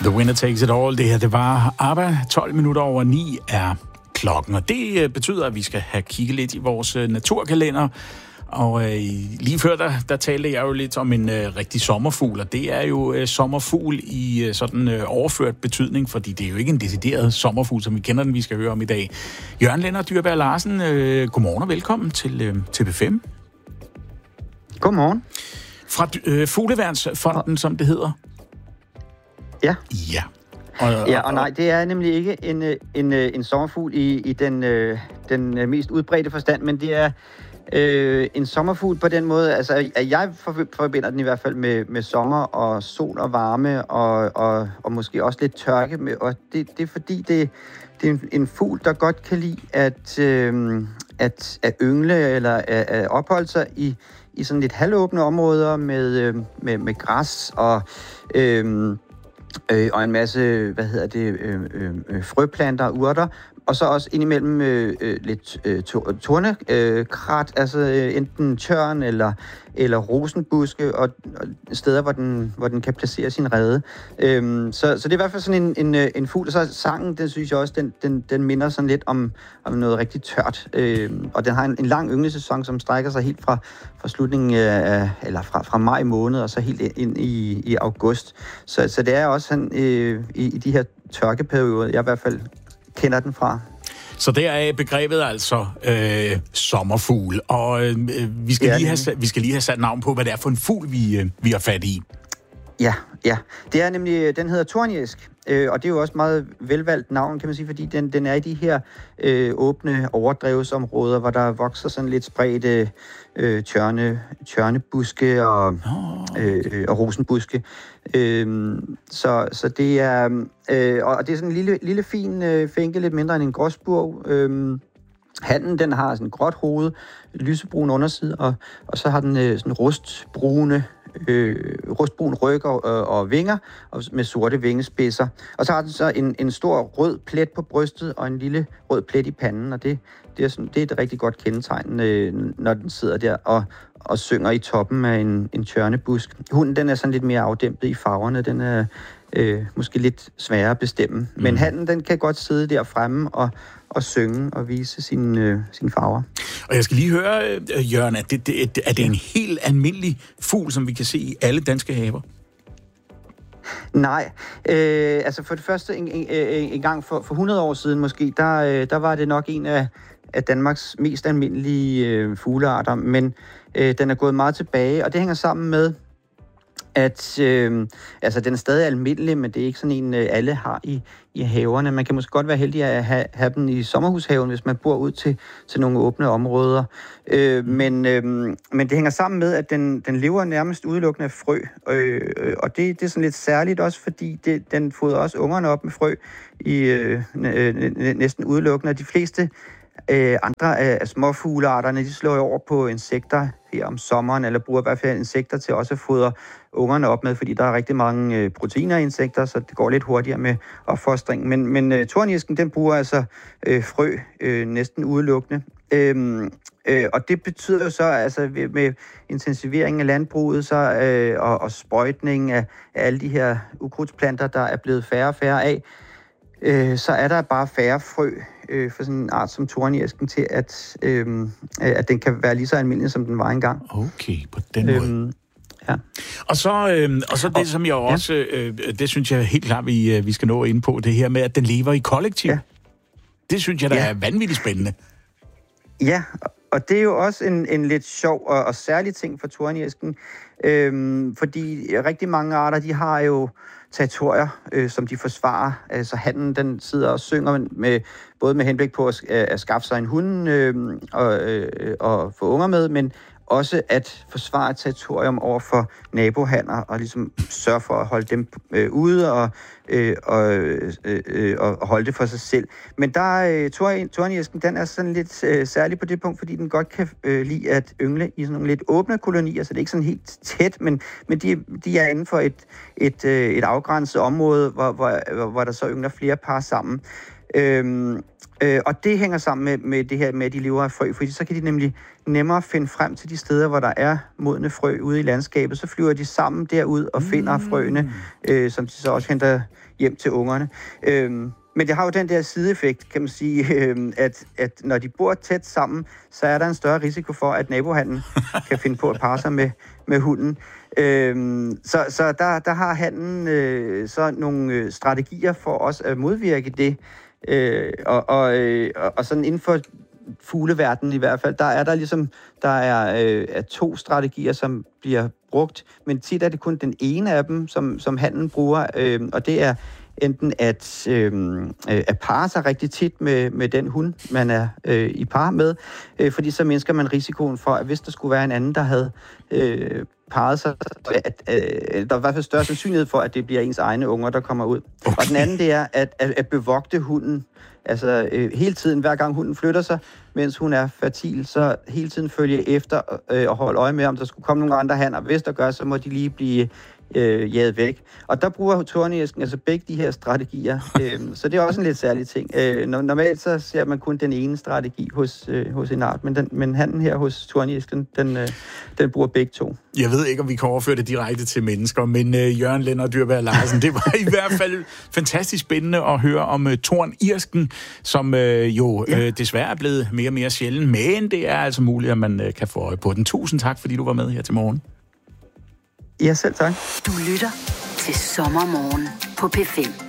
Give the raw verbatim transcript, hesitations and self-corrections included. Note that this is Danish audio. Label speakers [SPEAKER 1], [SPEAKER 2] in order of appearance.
[SPEAKER 1] The winner takes it all. Det her, det var ABBA. tolv minutter over ni er klokken, og det betyder, at vi skal have kigget lidt i vores naturkalender. Og øh, lige før, der, der talte jeg jo lidt om en øh, rigtig sommerfugl, og det er jo øh, sommerfugl i øh, sådan øh, overført betydning, fordi det er jo ikke en decideret sommerfugl, som vi kender den, vi skal høre om i dag. Jørgen Lennart Dyrberg Larsen, øh, godmorgen og velkommen til, øh, til P fem.
[SPEAKER 2] Godmorgen.
[SPEAKER 1] Fra øh, Fugleværnsfonden, som det hedder.
[SPEAKER 2] Ja.
[SPEAKER 1] Ja. Og, og,
[SPEAKER 2] ja, og nej, det er nemlig ikke en, en, en sommerfugl i, i den, den mest udbredte forstand, men det er øh, en sommerfugl på den måde, altså at jeg forbinder den i hvert fald med, med sommer og sol og varme og, og, og måske også lidt tørke, med, og det, det er fordi, det, det er en, en fugl, der godt kan lide at, øh, at, at yngle eller at, at opholde sig i, i sådan lidt halvåbne områder med, med, med græs og... Øh, Øh, og en masse, hvad hedder det, øh, øh, frøplanter, urter, og så også indimellem øh, øh, lidt øh, tornekrat, øh, altså øh, enten tørn eller, eller rosenbuske, og, og steder, hvor den, hvor den kan placere sin rede. Øhm, så, så det er i hvert fald sådan en, en, en fugl, og så sangen, den synes jeg også, den, den, den minder sådan lidt om, om noget rigtig tørt. Øhm, og den har en, en lang ynglesæson, som strækker sig helt fra, fra slutningen af, eller fra, fra maj måned, og så helt ind i, i august. Så, så det er også sådan, øh, i, i de her tørkeperioder, jeg i hvert fald kender den fra.
[SPEAKER 1] Så der er begrebet altså øh, sommerfugl, og øh, vi, skal
[SPEAKER 2] ja,
[SPEAKER 1] lige have, vi skal lige have sat navn på, hvad det er for en fugl, vi, øh, vi har fat i.
[SPEAKER 2] Ja, ja. Det er nemlig, den hedder tornisk, øh, og det er jo også meget velvalgt navn, kan man sige, fordi den, den er i de her øh, åbne overdrevsområder, hvor der vokser sådan lidt spredte øh, tjørne, tjørnebuske og, oh. øh, og rosenbuske. Øh, så, så det er, øh, og det er sådan en lille, lille fin øh, fænke, lidt mindre end en gråspurv. Øh, Hannen, den har sådan en gråt hoved, lysebrun underside, og, og så har den øh, sådan rustbrune, øh, rustbrun ryg og, og, og vinger, og med sorte vingespidser. Og så har den så en, en stor rød plet på brystet, og en lille rød plet i panden, og det, det, er, sådan, det er et rigtig godt kendetegn, øh, når den sidder der og, og synger i toppen af en, en tjørnebusk. Hunden, den er sådan lidt mere afdæmpet i farverne, den er øh, måske lidt sværere at bestemme. Mm. Men hannen, den kan godt sidde der fremme og og synge og vise sine, øh, sine farver.
[SPEAKER 1] Og jeg skal lige høre, øh, Jørgen, at det, det, er det en helt almindelig fugl, som vi kan se i alle danske haver?
[SPEAKER 2] Nej, øh, altså for det første en, en, en gang for, for hundrede år siden måske, der, øh, der var det nok en af, af Danmarks mest almindelige øh, fuglearter, men øh, den er gået meget tilbage, og det hænger sammen med, at øh, altså, den er stadig almindelig, men det er ikke sådan en, øh, alle har i, i haverne. Man kan måske godt være heldig at have, have dem i sommerhushaven, hvis man bor ud til, til nogle åbne områder. Øh, men, øh, men det hænger sammen med, at den, den lever nærmest udelukkende af frø. Øh, og det, det er sådan lidt særligt også, fordi det, den fodrer også ungerne op med frø i øh, næsten udelukkende. De fleste øh, andre af, af småfuglearterne, de slår over på insekter her om sommeren, eller bruger i hvert fald insekter til også at fodre ungerne op med, fordi der er rigtig mange øh, proteiner i insekter, så det går lidt hurtigere med opfostringen. Men, men øh, tornisken, den bruger altså øh, frø øh, næsten udelukkende. Øhm, øh, og det betyder jo så, altså med intensivering af landbruget så, øh, og, og sprøjtning af, af alle de her ukrudtsplanter, der er blevet færre og færre af, øh, så er der bare færre frø øh, for sådan en art som tornisken til, at, øh, at den kan være lige så almindelig, som den var engang.
[SPEAKER 1] Okay, på den måde. Øhm,
[SPEAKER 2] Ja.
[SPEAKER 1] Og så, øh, og så det, og, som jeg også, ja. øh, det synes jeg helt klart, vi, vi skal nå ind på, det her med, at den lever i kollektiv. Ja. Det synes jeg, der ja. er vanvittigt spændende.
[SPEAKER 2] Ja, og det er jo også en, en lidt sjov og, og særlig ting for tornisken, øhm, fordi rigtig mange arter, de har jo territorier, øh, som de forsvarer. Altså hannen, den sidder og synger med, både med henblik på at, at skaffe sig en hund øh, og, øh, og få unger med, men også at forsvare et territorium over for nabohanner og ligesom sørge for at holde dem øh, ude og, øh, og, øh, øh, og holde det for sig selv. Men der øh, tornisken, den er sådan lidt øh, særlig på det punkt, fordi den godt kan øh, lide at yngle i sådan nogle lidt åbne kolonier, så det er ikke sådan helt tæt, men, men de, de er inden for et, et, øh, et afgrænset område, hvor, hvor, hvor der så yngler flere par sammen. Øhm, øh, og det hænger sammen med, med det her med, at de lever af frø, fordi så kan de nemlig nemmere finde frem til de steder, hvor der er modne frø ude i landskabet. Så flyver de sammen derud og finder mm. frøene, øh, som de så også henter hjem til ungerne. Øhm, Men det har jo den der sideeffekt, kan man sige, øh, at, at når de bor tæt sammen, så er der en større risiko for, at nabohannen kan finde på at parre sig med, med hunden. Øh, så så der, der har hannen øh, så nogle strategier for os at modvirke det. Øh, og, og, øh, og sådan inden for fugleverdenen i hvert fald, der er der ligesom der er, øh, er to strategier, som bliver brugt, men tit er det kun den ene af dem, som, som hannen bruger, øh, og det er enten at, øh, at parre sig rigtig tit med, med den hund, man er øh, i par med, øh, fordi så mindsker man risikoen for, at hvis der skulle være en anden, der havde øh, parret sig, at øh, der er i hvert fald større sandsynlighed for, at det bliver ens egne unger, der kommer ud. Okay. Og den anden, det er at, at, at bevogte hunden. Altså øh, hele tiden, hver gang hunden flytter sig, mens hun er fertil, så hele tiden følge efter øh, og holde øje med, om der skulle komme nogle andre hanner. Hvis der gør, så må de lige blive øh, jaget væk. Og der bruger torniesken altså begge de her strategier. øh, så det er også en lidt særlig ting. Øh, normalt så ser man kun den ene strategi hos, øh, hos en art, men, den, men hannen her hos torniesken, den, øh, den bruger begge to.
[SPEAKER 1] Jeg ved ikke, om vi kan overføre det direkte til mennesker, men øh, Jørgen Lennart Dyrberg Larsen, det var i hvert fald fantastisk spændende at høre om øh, tornirsken, som øh, jo øh, desværre er blevet mere og mere sjælden, men det er altså muligt, at man øh, kan få øje på den. Tusind tak, fordi du var med her til morgen.
[SPEAKER 2] Ja, selv tak.
[SPEAKER 3] Du lytter til Sommermorgen på P fem.